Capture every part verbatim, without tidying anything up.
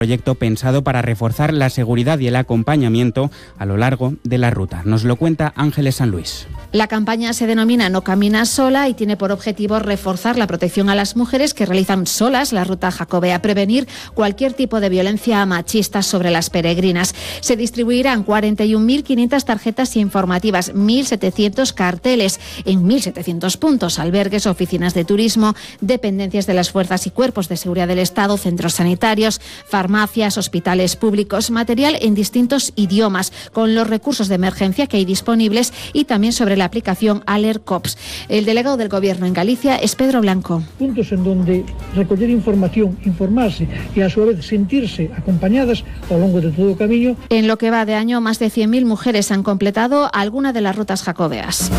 proyecto pensado para reforzar la seguridad y el acompañamiento a lo largo de la ruta. Nos lo cuenta Ángeles San Luis. La campaña se denomina No Caminas Sola y tiene por objetivo reforzar la protección a las mujeres que realizan solas la ruta jacobea, prevenir cualquier tipo de violencia machista sobre las peregrinas. Se distribuirán cuarenta y un mil quinientas tarjetas informativas, mil setecientos carteles en mil setecientos puntos, albergues, oficinas de turismo, dependencias de las fuerzas y cuerpos de seguridad del Estado, centros sanitarios, farmacias, hospitales públicos, material en distintos idiomas, con los recursos de emergencia que hay disponibles y también sobre la aplicación AlertCops. El delegado del Gobierno en Galicia es Pedro Blanco. Puntos en donde recoger información, informarse y a su vez sentirse acompañadas a lo largo de todo el camino. En lo que va de año, más de cien mil mujeres han completado alguna de las rutas jacobeas.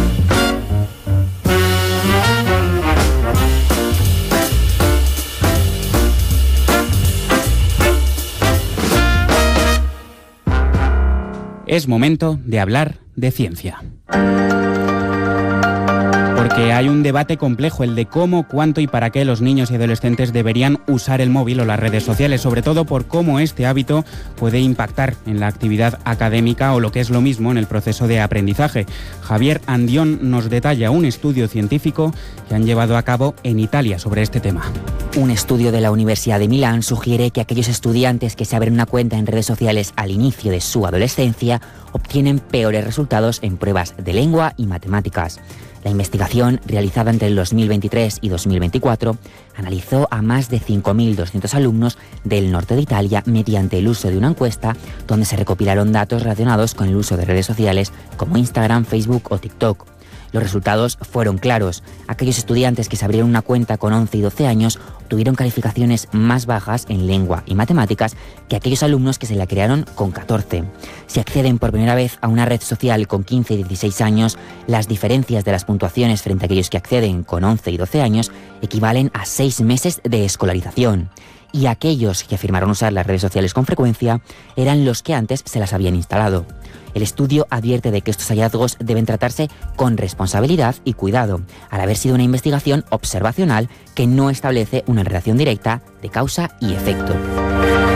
Es momento de hablar de ciencia. Porque hay un debate complejo, el de cómo, cuánto y para qué los niños y adolescentes deberían usar el móvil o las redes sociales, sobre todo por cómo este hábito puede impactar en la actividad académica o, lo que es lo mismo, en el proceso de aprendizaje. Javier Andión nos detalla un estudio científico que han llevado a cabo en Italia sobre este tema. Un estudio de la Universidad de Milán sugiere que aquellos estudiantes que se abren una cuenta en redes sociales al inicio de su adolescencia obtienen peores resultados en pruebas de lengua y matemáticas. La investigación, realizada entre el dos mil veintitrés y dos mil veinticuatro, analizó a más de cinco mil doscientos alumnos del norte de Italia mediante el uso de una encuesta donde se recopilaron datos relacionados con el uso de redes sociales como Instagram, Facebook o TikTok. Los resultados fueron claros. Aquellos estudiantes que se abrieron una cuenta con once y doce años tuvieron calificaciones más bajas en lengua y matemáticas que aquellos alumnos que se la crearon con catorce. Si acceden por primera vez a una red social con quince y dieciséis años, las diferencias de las puntuaciones frente a aquellos que acceden con once y doce años equivalen a seis meses de escolarización. Y aquellos que afirmaron usar las redes sociales con frecuencia eran los que antes se las habían instalado. El estudio advierte de que estos hallazgos deben tratarse con responsabilidad y cuidado, al haber sido una investigación observacional que no establece una relación directa de causa y efecto.